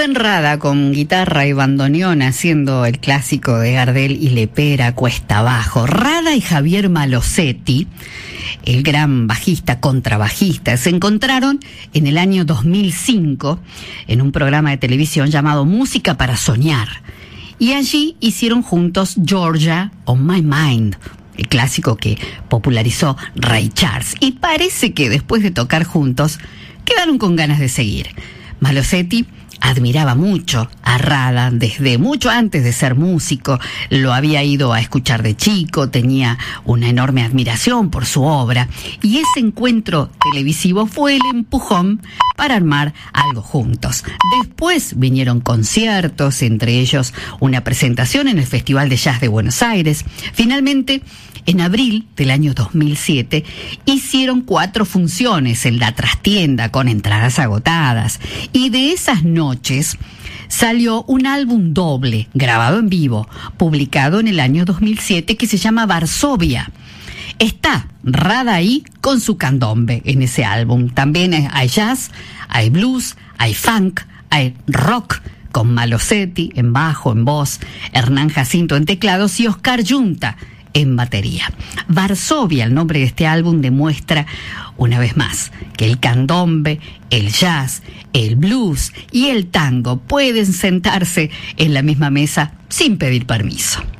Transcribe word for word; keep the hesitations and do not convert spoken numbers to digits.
Rubén Rada con guitarra y bandoneón haciendo el clásico de Gardel y Lepera, Cuesta Abajo. Rada y Javier Malosetti, el gran bajista, contrabajista, se encontraron en el año dos mil cinco en un programa de televisión llamado Música para Soñar. Y allí hicieron juntos Georgia on My Mind, el clásico que popularizó Ray Charles. Y parece que después de tocar juntos, quedaron con ganas de seguir. Malosetti admiraba mucho a Rada desde mucho antes de ser músico, lo había ido a escuchar de chico, tenía una enorme admiración por su obra, y ese encuentro televisivo fue el empujón para armar algo juntos. Después vinieron conciertos, entre ellos una presentación en el Festival de Jazz de Buenos Aires. Finalmente, en abril del año dos mil siete, hicieron cuatro funciones en la trastienda con entradas agotadas. Y de esas noches salió un álbum doble, grabado en vivo, publicado en el año dos mil siete, que se llama Varsovia. Está Rada ahí con su candombe en ese álbum. También hay jazz, hay blues, hay funk, hay rock, con Malosetti en bajo, en voz, Hernán Jacinto en teclados y Oscar Yunta en batería. Varsovia, el nombre de este álbum, demuestra una vez más que el candombe, el jazz, el blues y el tango pueden sentarse en la misma mesa sin pedir permiso.